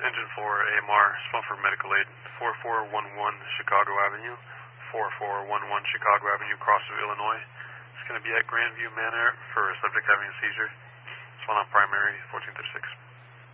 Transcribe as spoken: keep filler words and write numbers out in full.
Engine four, A M R, phone for medical aid, four four one one Chicago Avenue, four four one one Chicago Avenue, Crossville, Illinois. It's going to be at Grandview Manor for a subject having a seizure. It's one on primary, fourteen thirty-six.